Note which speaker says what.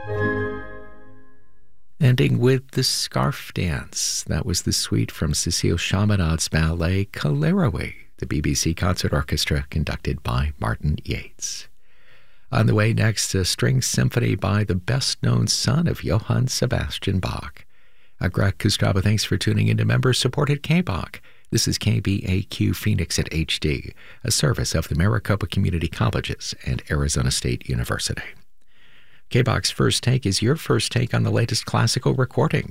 Speaker 1: Ending with The Scarf Dance. That was the suite from Cécile Chaminad's ballet Coleridge, the BBC Concert Orchestra conducted by Martin Yates. On the way next, a string symphony by the best-known son of Johann Sebastian Bach. I'm Greg Kustraba. Thanks for tuning into member-supported KBOC. This is KBAQ Phoenix at HD, a service of the Maricopa Community Colleges and Arizona State University. KBOC's First Take is your first take on the latest classical recordings.